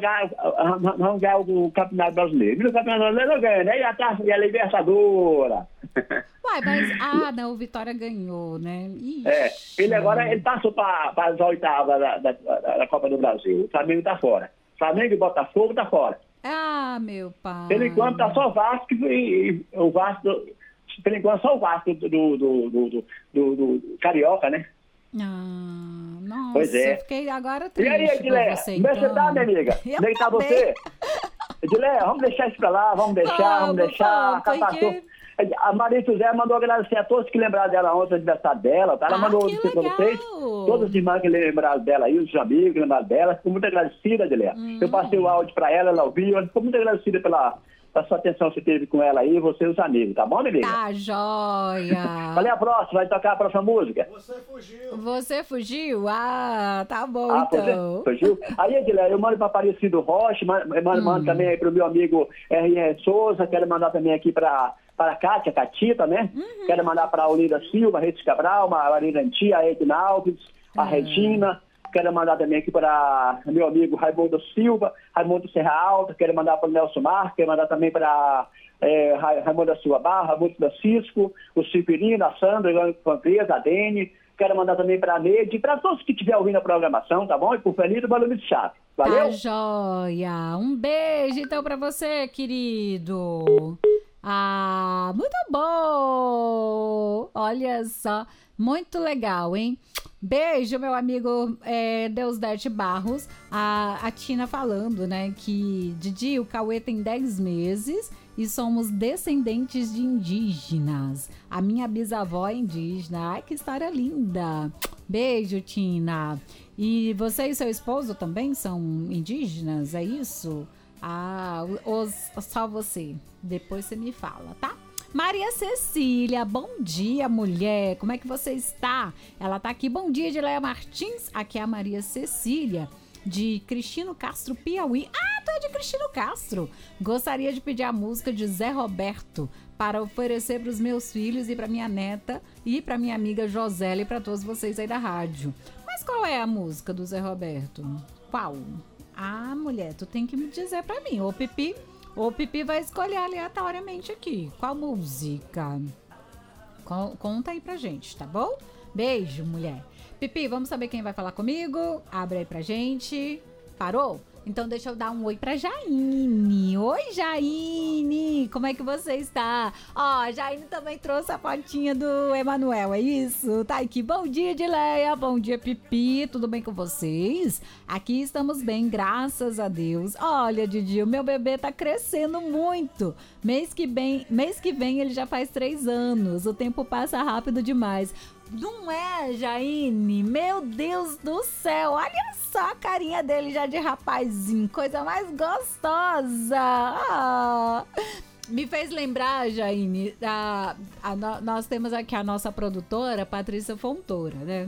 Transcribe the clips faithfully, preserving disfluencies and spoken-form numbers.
ganhar, nós vamos ganhar o Campeonato Brasileiro. E o Campeonato Brasileiro não ganha, né? E a taça e a Libertadora. Uai, mas, ah, não, o Vitória ganhou, né? Ixi. É, ele agora ele passou para as oitavas da, da, da Copa do Brasil. O Flamengo tá fora. Flamengo e Botafogo tá fora. Ah, meu pai. Por enquanto tá só o Vasco e, e o Vasco, por enquanto só o Vasco do, do, do, do, do, do Carioca, né? Ah, nossa, pois é. Eu fiquei agora triste. E aí, Edileia, como é que você tá, minha amiga? Como é que tá você? Edileia, vamos deixar isso pra lá, vamos deixar, vamos, vamos deixar. Vamos, que... A Maria José mandou agradecer a todos que lembraram dela ontem, o aniversário dela, tá? Ela ah, mandou dizer pra vocês, todos os irmãos que lembraram dela aí, os amigos que lembraram dela, ficou muito agradecida, Edileia. Hum. Eu passei o áudio pra ela, ela ouviu, ela ficou muito agradecida pela... a sua atenção que você teve com ela aí, você e os amigos, tá bom, minha amiga? Tá joia. Qual é a próxima? Vai tocar a próxima música? Você fugiu. Você fugiu? Ah, tá bom, ah, então. Fugiu? Aí, Edileia, eu mando para Aparecido Rocha, mando, mando hum. também aí pro meu amigo R R Souza, quero mandar também aqui para para a Cátia, Catita, né? Uhum. Quero mandar para a Olida Silva, Redes Cabral, a Marina Antia, a Edna Alves, a uhum. Regina. Quero mandar também aqui para meu amigo Raimundo Silva, Raimundo Serra Alta, quero mandar para o Nelson Marques, quero mandar também para é, Raimundo da Silva Barra, Raimundo Francisco, o Cipirino, a Sandra, a Pancresa, a Dene, quero mandar também para a Neide, para todos que estiverem ouvindo a programação, tá bom? E por feliz, o Barulho de Chave. Valeu? Tá joia. Um beijo então para você, querido. Ah, muito bom! Olha só, muito legal, hein? Beijo, meu amigo é, Deusdete Barros. A, a Tina falando, né, que Didi, o Cauê tem dez meses e somos descendentes de indígenas. A minha bisavó é indígena. Ai, que história linda! Beijo, Tina. E você e seu esposo também são indígenas, é isso? Ah, os, só você. Depois você me fala, tá? Maria Cecília, bom dia, mulher. Como é que você está? Ela tá aqui. Bom dia, Edileia Martins. Aqui é a Maria Cecília, de Cristino Castro, Piauí. Ah, tu é de Cristino Castro. Gostaria de pedir a música de Zé Roberto para oferecer para os meus filhos e para minha neta e para minha amiga José e para todos vocês aí da rádio. Mas qual é a música do Zé Roberto? Qual? Ah, mulher, tu tem que me dizer pra mim. O Pipi, o Pipi vai escolher aleatoriamente aqui. Qual música? Conta aí pra gente, tá bom? Beijo, mulher. Pipi, vamos saber quem vai falar comigo? Abre aí pra gente. Parou? Então deixa eu dar um oi pra Jaine. Oi, Jaine! Como é que você está? Ó, a Jaine também trouxe a fotinha do Emanuel, é isso? Tá aqui. Bom dia, Edileia. Bom dia, Pipi. Tudo bem com vocês? Aqui estamos bem, graças a Deus. Olha, Didi, o meu bebê tá crescendo muito. Mês que vem, mês que vem ele já faz três anos. O tempo passa rápido demais. Não é, Jaine? Meu Deus do céu, olha só a carinha dele já de rapazinho, coisa mais gostosa. Ah, me fez lembrar, Jaine, a, a, nós temos aqui a nossa produtora, Patrícia Fontoura, né?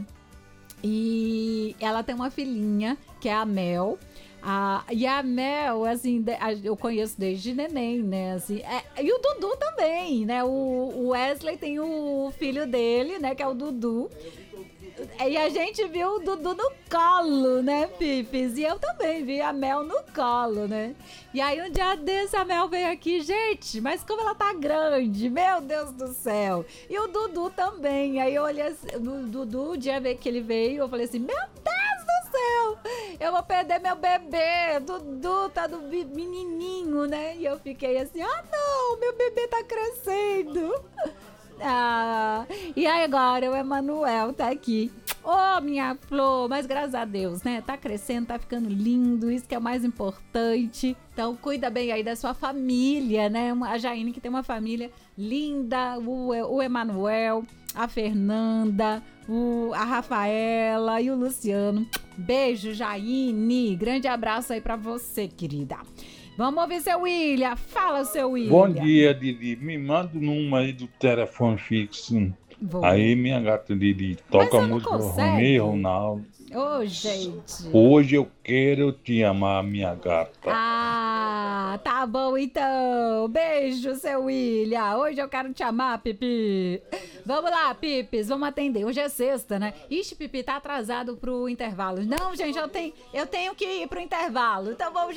E ela tem uma filhinha, que é a Mel. Ah, e a Mel, assim, eu conheço desde neném, né, assim, é, e o Dudu também, né, o, o Wesley tem o filho dele, né, que é o Dudu, e a gente viu o Dudu no colo, né, Pipis, e eu também vi a Mel no colo, né, e aí um dia desse a Mel veio aqui, gente, mas como ela tá grande, meu Deus do céu, e o Dudu também, aí eu olhei assim, o Dudu, o dia que ele veio, eu falei assim, meu Deus do céu, eu vou perder meu bebê, Dudu tá do menininho, né, e eu fiquei assim, ah não, meu bebê tá crescendo. Ah, e aí agora o Emanuel tá aqui. Ô, oh, minha flor, mas graças a Deus, né? Tá crescendo, tá ficando lindo, isso que é o mais importante. Então, cuida bem aí da sua família, né? A Jaine que tem uma família linda, o, o Emanuel, a Fernanda, o, a Rafaela e o Luciano. Beijo, Jaine. Grande abraço aí pra você, querida. Vamos ouvir seu William. Fala, seu William. Bom dia, Didi. Me manda o número aí do telefone fixo. Vou. Aí, minha gata Didi, toca a música Romeu e Ronaldo. Ô, oh, gente. Hoje eu quero te amar, minha gata. Ah, tá bom então. Beijo, seu William. Hoje eu quero te amar, Pipi. Vamos lá, Pipis, vamos atender. Hoje é sexta, né? Ixi, Pipi, tá atrasado pro intervalo. Não, gente, eu tenho, eu tenho que ir pro intervalo. Então vamos